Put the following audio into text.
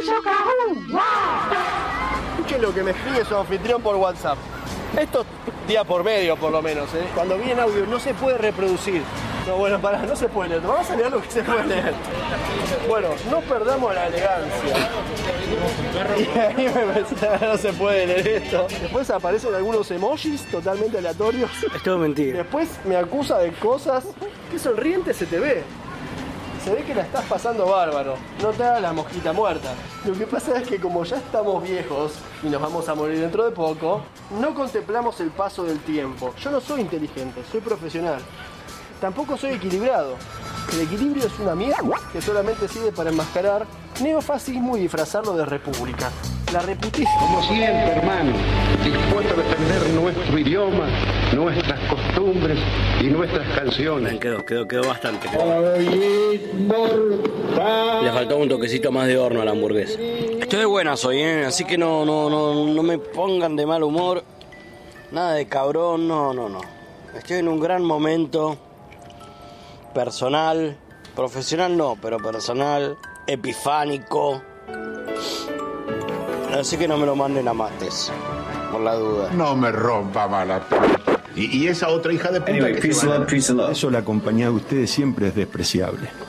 Escuchen lo que me escribe su anfitrión por WhatsApp. Esto día por medio, por lo menos, ¿eh? Cuando viene audio no se puede reproducir. No, bueno, pará, no se puede leer. Vamos a leer lo que se puede leer. Bueno, no perdamos la elegancia. Y ahí me pensaba, no se puede leer esto. Después aparecen algunos emojis totalmente aleatorios. Es todo mentira. Después me acusa de cosas. Qué sonriente se te ve. Se ve que la estás pasando bárbaro. No te hagas la mosquita muerta. Lo que pasa es que como ya estamos viejos y nos vamos a morir dentro de poco, no contemplamos el paso del tiempo. Yo no soy inteligente, soy profesional. Tampoco soy equilibrado. El equilibrio es una mierda que solamente sirve para enmascarar neofascismo y disfrazarlo de república. La reputicia. Como siempre, hermano, dispuesto a defender nuestro idioma, nuestras costumbres y nuestras canciones. Quedó bastante. Le faltó un toquecito más de horno a la hamburguesa. Estoy de buenas hoy, así que no me pongan de mal humor. Nada de cabrón, no. Estoy en un gran momento. Personal, profesional no, pero personal, epifánico. Así que no me lo manden a mates, por la duda. No me rompa mala pelota. Y esa otra hija de puta. Eso la compañía de ustedes siempre es despreciable.